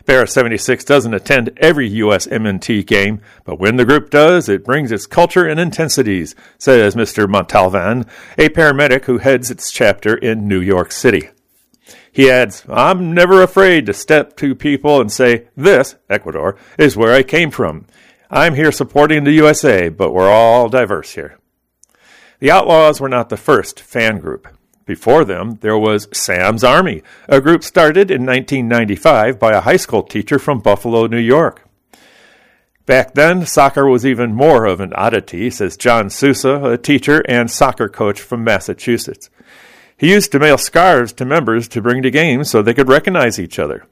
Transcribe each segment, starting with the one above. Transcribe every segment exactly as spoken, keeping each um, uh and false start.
Bear seventy-six doesn't attend every U S M N T game, but when the group does, it brings its culture and intensities, says Mister Montalvan, a paramedic who heads its chapter in New York City. He adds, I'm never afraid to step to people and say, this, Ecuador, is where I came from. I'm here supporting the U S A, but we're all diverse here. The Outlaws were not the first fan group. Before them, there was Sam's Army, a group started in nineteen ninety-five by a high school teacher from Buffalo, New York. Back then, soccer was even more of an oddity, says John Sousa, a teacher and soccer coach from Massachusetts. He used to mail scarves to members to bring to games so they could recognize each other.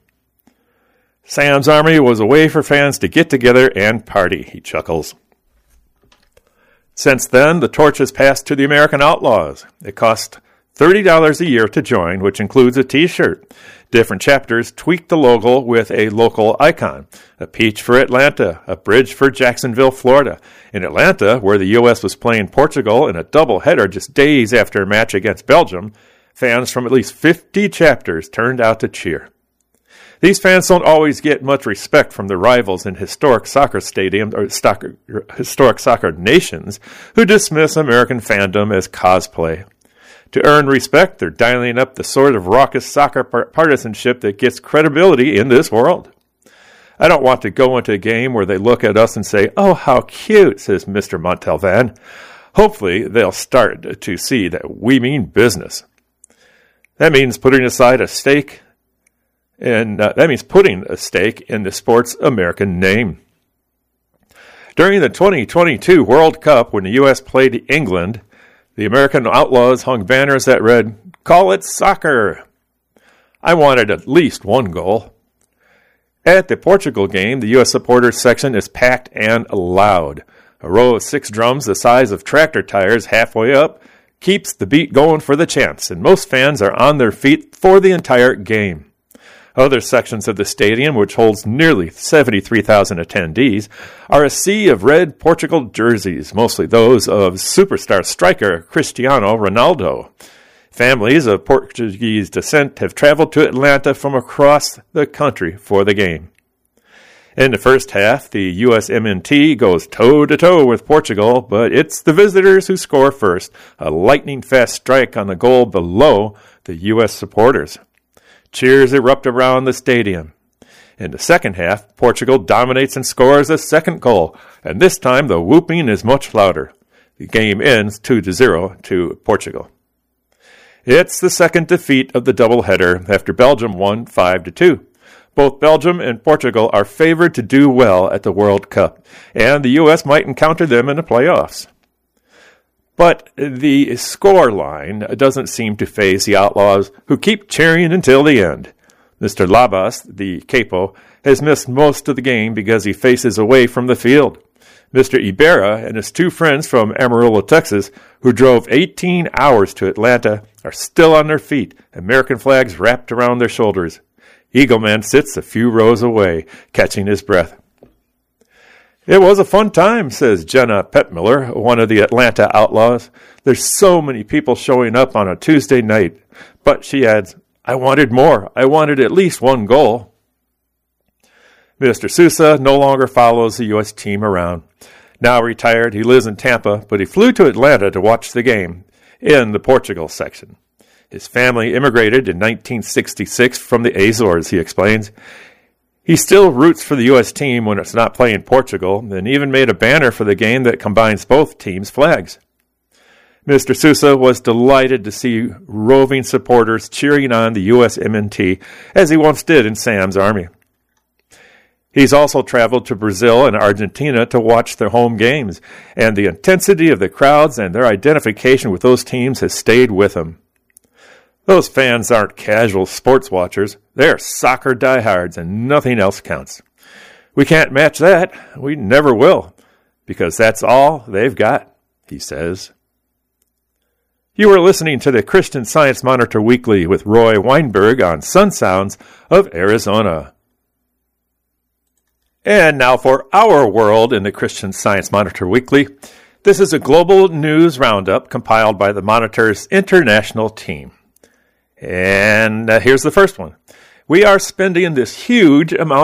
Sam's Army was a way for fans to get together and party, he chuckles. Since then, the torch has passed to the American Outlaws. It cost thirty dollars a year to join, which includes a T-shirt. Different chapters tweak the logo with a local icon. A peach for Atlanta, a bridge for Jacksonville, Florida. In Atlanta, where the U S was playing Portugal in a doubleheader just days after a match against Belgium, fans from at least fifty chapters turned out to cheer. These fans don't always get much respect from the rivals in historic soccer stadiums or soccer, historic soccer nations who dismiss American fandom as cosplay. To earn respect, they're dialing up the sort of raucous soccer partisanship that gets credibility in this world. I don't want to go into a game where they look at us and say, oh, how cute, says Mister Montalvan. Hopefully, they'll start to see that we mean business. That means putting aside a stake, and uh, that means putting a stake in the sport's American name. During the twenty twenty-two World Cup, when the U S played England, the American Outlaws hung banners that read, call it soccer. I wanted at least one goal. At the Portugal game, the U S supporters section is packed and loud. A row of six drums the size of tractor tires halfway up keeps the beat going for the champs, and most fans are on their feet for the entire game. Other sections of the stadium, which holds nearly seventy-three thousand attendees, are a sea of red Portugal jerseys, mostly those of superstar striker Cristiano Ronaldo. Families of Portuguese descent have traveled to Atlanta from across the country for the game. In the first half, the U S M N T goes toe-to-toe with Portugal, but it's the visitors who score first, a lightning-fast strike on the goal below the U S supporters. Cheers erupt around the stadium. In the second half, Portugal dominates and scores a second goal, and this time the whooping is much louder. The game ends two to zero to Portugal. It's the second defeat of the doubleheader after Belgium won five to two. Both Belgium and Portugal are favored to do well at the World Cup, and the U S might encounter them in the playoffs. But the score line doesn't seem to faze the Outlaws, who keep cheering until the end. Mister Labas, the capo, has missed most of the game because he faces away from the field. Mister Ibarra and his two friends from Amarillo, Texas, who drove eighteen hours to Atlanta, are still on their feet, American flags wrapped around their shoulders. Eagleman sits a few rows away, catching his breath. It was a fun time, says Jenna Petmiller, one of the Atlanta Outlaws. There's so many people showing up on a Tuesday night. But she adds, I wanted more. I wanted at least one goal. Mister Sousa no longer follows the U S team around. Now retired, he lives in Tampa, but he flew to Atlanta to watch the game in the Portugal section. His family immigrated in nineteen sixty-six from the Azores, he explains. He still roots for the U S team when it's not playing Portugal, and even made a banner for the game that combines both teams' flags. Mister Sousa was delighted to see roving supporters cheering on the U S M N T, as he once did in Sam's Army. He's also traveled to Brazil and Argentina to watch their home games, and the intensity of the crowds and their identification with those teams has stayed with him. Those fans aren't casual sports watchers. They're soccer diehards, and nothing else counts. We can't match that. We never will, because that's all they've got, he says. You are listening to the Christian Science Monitor Weekly with Roy Weinberg on Sun Sounds of Arizona. And now for our world in the Christian Science Monitor Weekly. This is a global news roundup compiled by the Monitor's international team. And uh, here's the first one. We are spending this huge amount